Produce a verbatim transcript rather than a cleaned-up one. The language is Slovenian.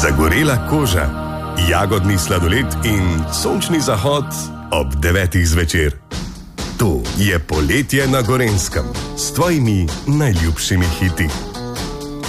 zagorela koža, jagodni sladoled in sončni zahod ob devetih zvečer. To je Poletje na Gorenjskem s tvojimi najljubšimi hiti.